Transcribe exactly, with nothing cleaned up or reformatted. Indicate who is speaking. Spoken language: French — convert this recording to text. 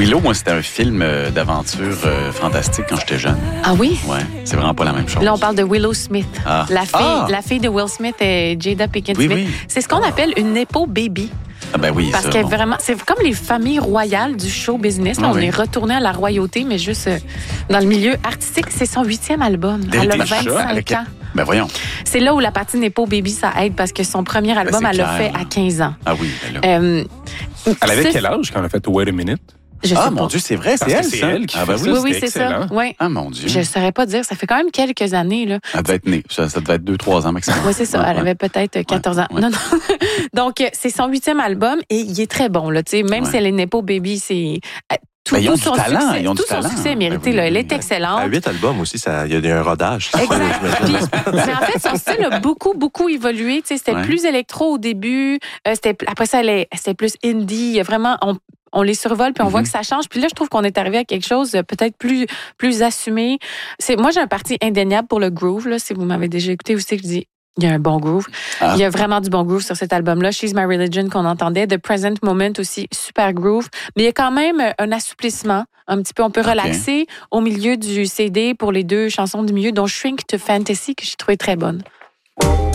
Speaker 1: Willow, moi, c'était un film euh, d'aventure euh, fantastique quand j'étais jeune.
Speaker 2: Ah oui?
Speaker 1: Ouais, c'est vraiment pas la même chose.
Speaker 2: Là, on parle de Willow Smith.
Speaker 1: Ah.
Speaker 2: La, fille,
Speaker 1: Ah!
Speaker 2: la fille de Will Smith est Jada Pinkett
Speaker 1: Oui,
Speaker 2: Smith.
Speaker 1: oui.
Speaker 2: C'est ce qu'on appelle une Nepo baby.
Speaker 1: Ah ben oui,
Speaker 2: Parce
Speaker 1: ça,
Speaker 2: que
Speaker 1: bon.
Speaker 2: vraiment, c'est comme les familles royales du show business. Là,
Speaker 1: Ah
Speaker 2: on
Speaker 1: oui.
Speaker 2: est retourné à la royauté, mais juste euh, dans le milieu artistique. C'est son huitième album.
Speaker 1: Des-
Speaker 2: Elle a
Speaker 1: des chats
Speaker 2: vingt-cinq
Speaker 1: avec-
Speaker 2: ans.
Speaker 1: Ben voyons.
Speaker 2: C'est là où la partie Nepo baby, ça aide parce que son premier album,
Speaker 1: c'est
Speaker 2: elle l'a
Speaker 1: clair,
Speaker 2: fait
Speaker 1: là.
Speaker 2: à quinze ans.
Speaker 1: Ah oui, ben là.
Speaker 2: Euh,
Speaker 3: Elle avait
Speaker 2: c'est-
Speaker 3: quel âge quand elle a fait Wait a Minute?
Speaker 2: Je
Speaker 1: Ah
Speaker 2: sais
Speaker 1: mon
Speaker 2: pas.
Speaker 1: Dieu, c'est vrai, c'est
Speaker 3: Parce que
Speaker 1: elle,
Speaker 3: c'est
Speaker 1: ça?
Speaker 3: elle qui
Speaker 1: Ah ben
Speaker 3: fait
Speaker 1: oui.
Speaker 2: Oui, oui,
Speaker 3: c'était
Speaker 2: c'est ça.
Speaker 3: excellent.
Speaker 2: Oui.
Speaker 1: Ah mon Dieu.
Speaker 2: Je ne saurais pas dire. Ça fait quand même quelques années. Là.
Speaker 1: Elle devait être née. Ça, ça devait être deux, trois ans maximum.
Speaker 2: Oui, c'est ça.
Speaker 1: Ouais,
Speaker 2: Elle
Speaker 1: ouais.
Speaker 2: avait peut-être quatorze ans.
Speaker 1: ouais.
Speaker 2: Non, non. Donc, euh, c'est son huitième album et il est très bon. Là, tu sais, même
Speaker 1: Ouais.
Speaker 2: si elle est Nepo Baby, c'est. euh, Tout,
Speaker 1: Ben, ils ont
Speaker 2: tout
Speaker 1: du
Speaker 2: son
Speaker 1: talent,
Speaker 2: succès,
Speaker 1: ils ont
Speaker 2: tout
Speaker 1: du
Speaker 2: son
Speaker 1: talent.
Speaker 2: succès est mérité.
Speaker 1: Ben oui,
Speaker 2: là. Elle
Speaker 1: oui,
Speaker 2: est
Speaker 1: oui.
Speaker 2: excellente.
Speaker 4: À huit albums aussi, ça- il y a un rodage.
Speaker 2: Exact. Puis,
Speaker 4: J'imagine.
Speaker 2: mais en fait, son style a beaucoup, beaucoup évolué. Tu sais, c'était
Speaker 1: Ouais.
Speaker 2: plus électro au début. Euh, c'était, après ça, elle est- c'était plus indie. Il y a vraiment, on, on les survole puis on voit
Speaker 1: Mhm.
Speaker 2: que ça change. Puis là, je trouve qu'on est arrivé à quelque chose de peut-être plus, plus assumé. C'est, moi, j'ai un parti indéniable pour le groove. Là, si vous m'avez déjà écouté, vous savez que je dis il y a un bon groove.
Speaker 1: Ah.
Speaker 2: Il y a vraiment du bon groove sur cet album-là. She's My Religion qu'on entendait. The Present Moment aussi, super groove. Mais il y a quand même un assouplissement. Un petit peu, on peut relaxer au milieu du C D pour les deux chansons du milieu, dont Shrink to Fantasy, que j'ai trouvé très bonne.